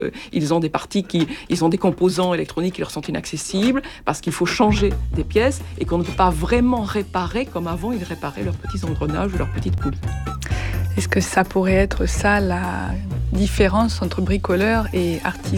Ils ont des parties ils ont des composants électroniques qui leur sont inaccessibles parce qu'il faut changer des pièces et qu'on ne peut pas vraiment réparer comme avant ils réparaient leurs petits engrenages ou leurs petites poules. Est-ce que ça pourrait être ça la différence entre bricoleur et artisan ?